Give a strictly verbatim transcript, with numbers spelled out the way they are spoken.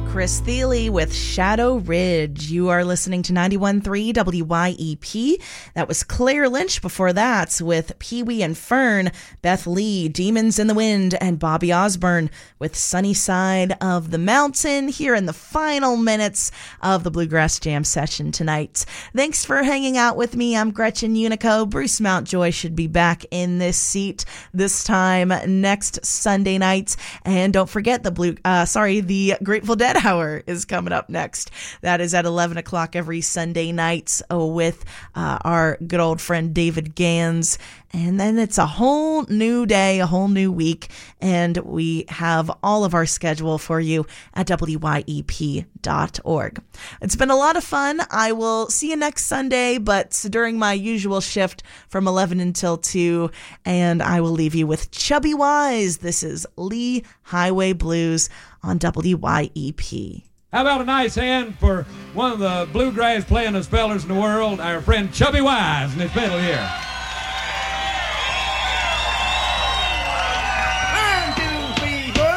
Chris Thiele with Shadow Ridge. You are listening to ninety-one point three W Y E P. That was Claire Lynch before that with Pee Wee and Fern, Beth Lee, Demons in the Wind, and Bobby Osborne with Sunny Side of the Mountain here in the final minutes of the Bluegrass Jam session tonight. Thanks for hanging out with me. I'm Gretchen Unico. Bruce Mountjoy should be back in this seat this time next Sunday night. And don't forget the blue, uh, sorry, the Grateful Dead Hour is coming up next. That is at eleven o'clock every Sunday night with uh, our good old friend David Gans. And then it's a whole new day, a whole new week, and we have all of our schedule for you at W Y E P dot org. It's been a lot of fun. I will see you next Sunday, but during my usual shift from eleven until two, and I will leave you with Chubby Wise. This is Lee Highway Blues on W Y E P. How about a nice hand for one of the bluegrass playing spellers in the world, our friend Chubby Wise and his fiddle here.